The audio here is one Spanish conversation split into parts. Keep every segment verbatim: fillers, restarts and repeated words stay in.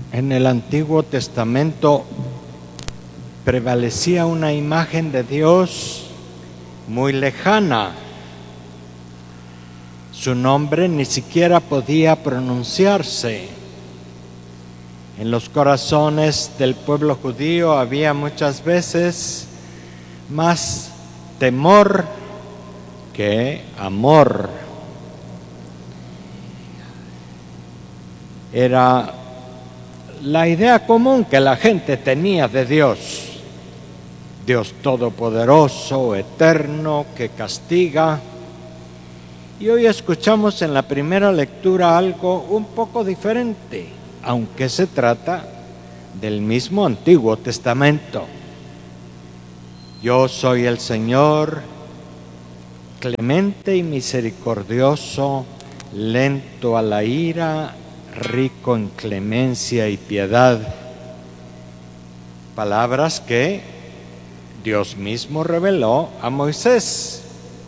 En el Antiguo Testamento prevalecía una imagen de Dios muy lejana. Su nombre ni siquiera podía pronunciarse. En los corazones del pueblo judío había muchas veces más temor que amor. Era la idea común que la gente tenía de Dios. Dios todopoderoso, eterno, que castiga. Y hoy escuchamos en la primera lectura algo un poco diferente, aunque se trata del mismo Antiguo Testamento. Yo soy el Señor, clemente y misericordioso, lento a la ira, rico en clemencia y piedad. Palabras que Dios mismo reveló a Moisés.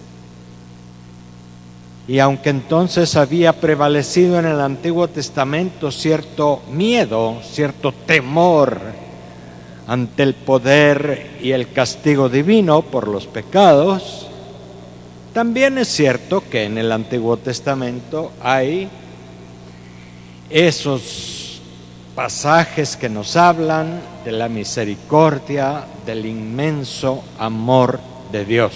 Y aunque entonces había prevalecido en el Antiguo Testamento cierto miedo, cierto temor ante el poder y el castigo divino por los pecados, también es cierto que en el Antiguo Testamento hay esos pasajes que nos hablan de la misericordia, del inmenso amor de Dios.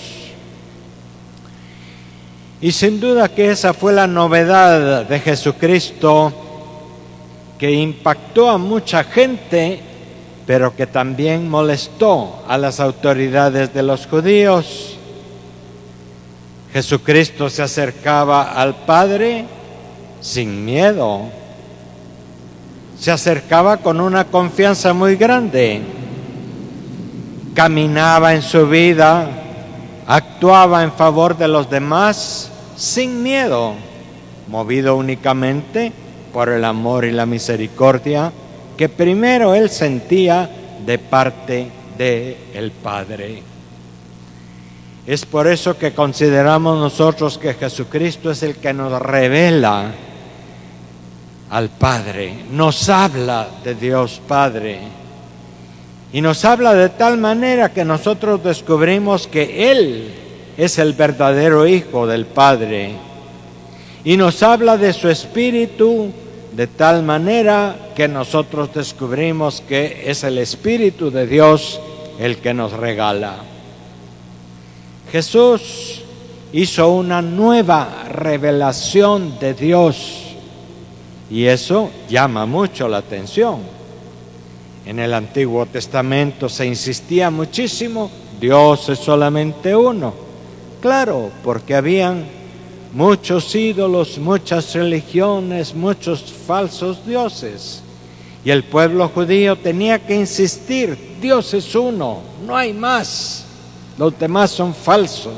Y sin duda que esa fue la novedad de Jesucristo, que impactó a mucha gente, pero que también molestó a las autoridades de los judíos. Jesucristo se acercaba al Padre sin miedo. Se acercaba con una confianza muy grande. Caminaba en su vida, actuaba en favor de los demás sin miedo, movido únicamente por el amor y la misericordia que primero él sentía de parte del Padre. Es por eso que consideramos nosotros que Jesucristo es el que nos revela al Padre, nos habla de Dios Padre, y nos habla de tal manera que nosotros descubrimos que Él es el verdadero Hijo del Padre, y nos habla de su Espíritu de tal manera que nosotros descubrimos que es el Espíritu de Dios el que nos regala. Jesús hizo una nueva revelación de Dios, y eso llama mucho la atención. En el Antiguo Testamento se insistía muchísimo, Dios es solamente uno. Claro, porque habían muchos ídolos, muchas religiones, muchos falsos dioses. Y el pueblo judío tenía que insistir, Dios es uno, no hay más, los demás son falsos.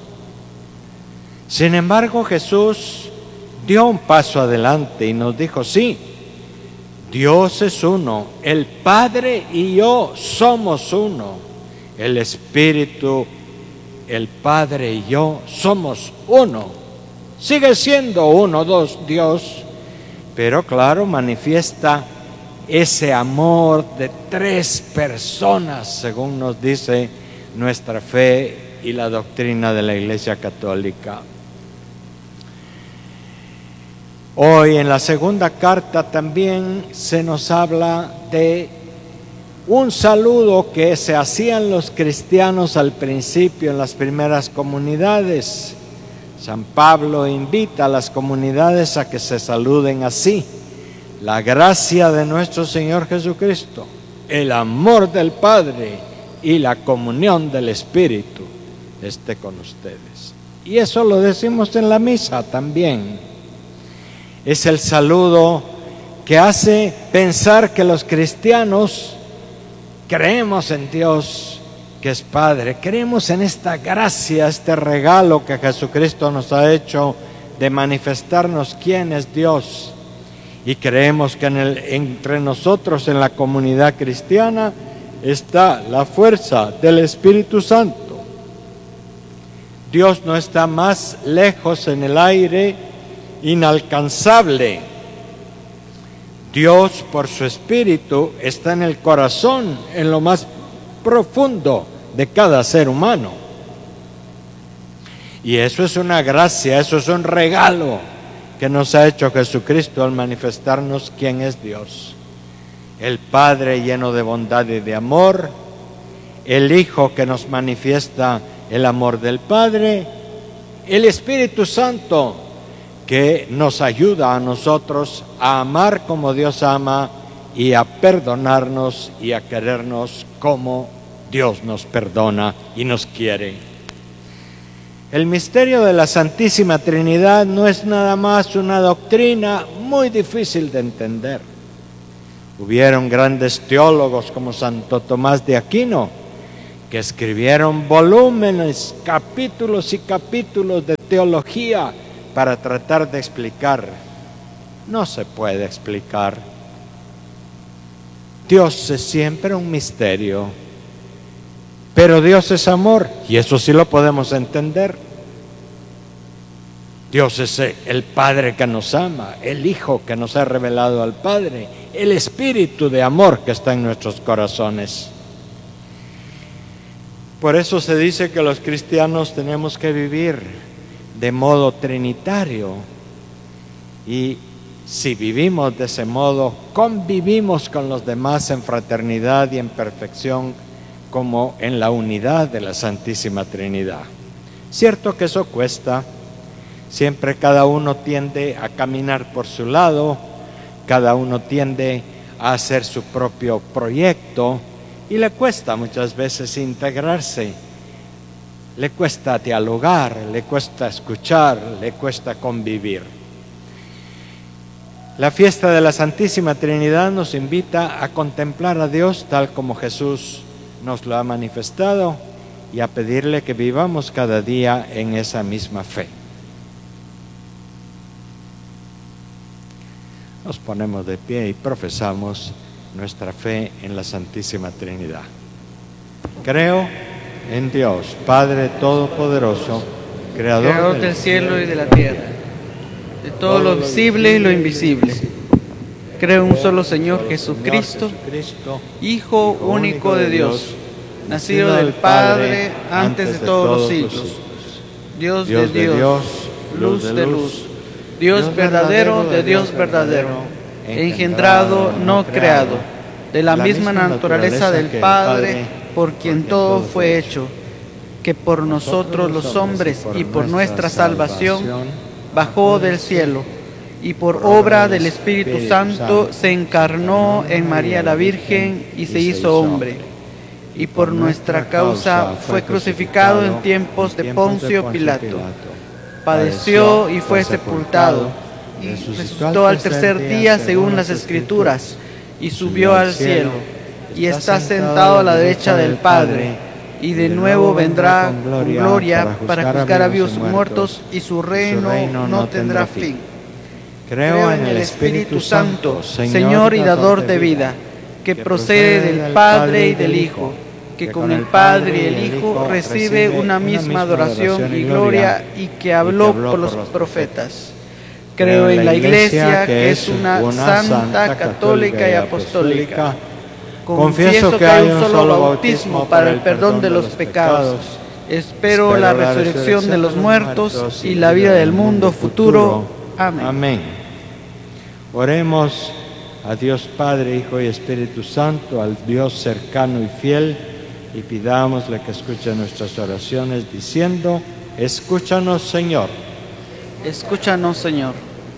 Sin embargo, Jesús dio un paso adelante y nos dijo, sí, Dios es uno, el Padre y yo somos uno, el Espíritu, el Padre y yo somos uno. Sigue siendo uno, dos, Dios, pero claro, manifiesta ese amor de tres personas, según nos dice nuestra fe y la doctrina de la Iglesia Católica. Hoy en la segunda carta también se nos habla de un saludo que se hacían los cristianos al principio en las primeras comunidades. San Pablo invita a las comunidades a que se saluden así: la gracia de nuestro Señor Jesucristo, el amor del Padre y la comunión del Espíritu esté con ustedes. Y eso lo decimos en la misa también. Es el saludo que hace pensar que los cristianos creemos en Dios, que es Padre, creemos en esta gracia, este regalo que Jesucristo nos ha hecho de manifestarnos quién es Dios, y creemos que en el, entre nosotros en la comunidad cristiana está la fuerza del Espíritu Santo. Dios no está más lejos en el aire, inalcanzable. Dios, por su Espíritu, está en el corazón, en lo más profundo de cada ser humano. Y eso es una gracia, eso es un regalo que nos ha hecho Jesucristo al manifestarnos quién es Dios. El Padre lleno de bondad y de amor, el Hijo que nos manifiesta el amor del Padre, el Espíritu Santo que nos ayuda a nosotros a amar como Dios ama y a perdonarnos y a querernos como Dios nos perdona y nos quiere. El misterio de la Santísima Trinidad no es nada más una doctrina muy difícil de entender. Hubieron grandes teólogos como Santo Tomás de Aquino que escribieron volúmenes, capítulos y capítulos de teología para tratar de explicar. No se puede explicar. Dios es siempre un misterio, pero Dios es amor, y eso sí lo podemos entender. Dios es el Padre que nos ama, el Hijo que nos ha revelado al Padre, el Espíritu de amor que está en nuestros corazones. Por eso se dice que los cristianos tenemos que vivir de modo trinitario, y si vivimos de ese modo, convivimos con los demás en fraternidad y en perfección, como en la unidad de la Santísima Trinidad. Cierto que eso cuesta, siempre cada uno tiende a caminar por su lado, cada uno tiende a hacer su propio proyecto, y le cuesta muchas veces integrarse. Le cuesta dialogar, le cuesta escuchar, le cuesta convivir. La fiesta de la Santísima Trinidad nos invita a contemplar a Dios tal como Jesús nos lo ha manifestado y a pedirle que vivamos cada día en esa misma fe. Nos ponemos de pie y profesamos nuestra fe en la Santísima Trinidad. Creo en Dios, Padre Todopoderoso, Creador, Creador del, del cielo y de la tierra, de todo lo visible y lo invisible. Creo en un solo Señor Jesucristo, Hijo único de Dios, nacido del Padre antes de todos los siglos, Dios de Dios, luz de luz, Dios verdadero de Dios verdadero, engendrado, no creado, de la misma naturaleza del Padre, por quien todo fue hecho, que por nosotros los hombres y por nuestra salvación bajó del cielo, y por obra del Espíritu Santo se encarnó en María la Virgen y se hizo hombre, y por nuestra causa fue crucificado en tiempos de Poncio Pilato, padeció y fue sepultado, y resucitó al tercer día según las Escrituras, y subió al cielo, y está sentado a la derecha del Padre, y de nuevo vendrá con gloria para juzgar a vivos y muertos, y su reino no tendrá fin. Creo en el Espíritu Santo, Señor y dador de vida, que procede del Padre y del Hijo, que con el Padre y el Hijo recibe una misma adoración y gloria, y que habló por los profetas. Creo en la Iglesia, que es una santa, católica y apostólica. Confieso que hay un solo bautismo para el perdón de los pecados. Espero la resurrección de los muertos y la vida del mundo futuro. Amén. Amén. Oremos a Dios Padre, Hijo y Espíritu Santo, al Dios cercano y fiel, y pidámosle que escuche nuestras oraciones diciendo: escúchanos, Señor. Escúchanos, Señor.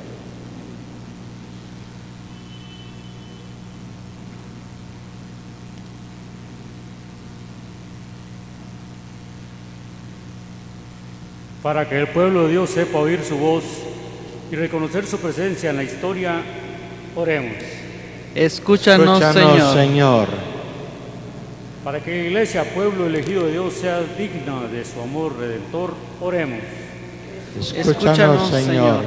Para que el pueblo de Dios sepa oír su voz y reconocer su presencia en la historia, oremos. Escúchanos, Escúchanos Señor. Señor. Para que la Iglesia, pueblo elegido de Dios, sea digna de su amor redentor, oremos. Escúchanos, Escúchanos, Señor. Señor.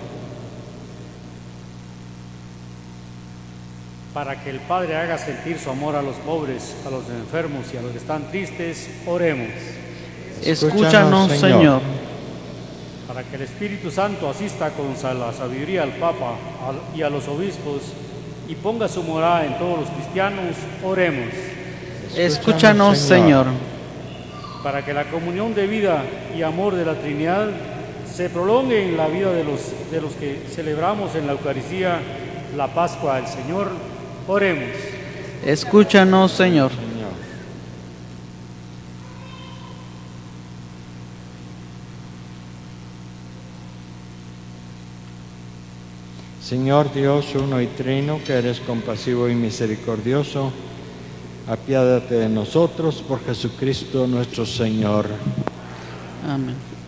Para que el Padre haga sentir su amor a los pobres, a los enfermos y a los que están tristes, oremos. Escúchanos, Señor. Para que el Espíritu Santo asista con la sabiduría al Papa y a los obispos y ponga su morada en todos los cristianos, oremos. Escúchanos, Señor. Para que la comunión de vida y amor de la Trinidad se prolongue en la vida de los, de los que celebramos en la Eucaristía la Pascua del Señor, oremos. Escúchanos, Señor. Señor Dios uno y trino, que eres compasivo y misericordioso, apiádate de nosotros por Jesucristo nuestro Señor. Amén.